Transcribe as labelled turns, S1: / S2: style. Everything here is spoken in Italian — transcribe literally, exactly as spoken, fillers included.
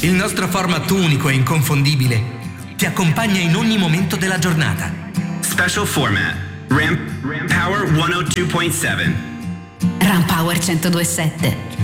S1: Il nostro format unico e inconfondibile ti accompagna in ogni momento della giornata.
S2: Special format. Ram, Ram Power centodue point seven.
S3: Ram Power centodue e sette.